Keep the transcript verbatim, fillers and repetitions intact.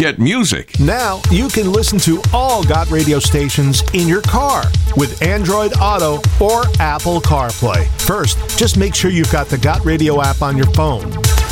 get music. Now you can listen to all Got Radio stations in your car with Android Auto or Apple CarPlay. First, just make sure you've got the Got Radio app on your phone.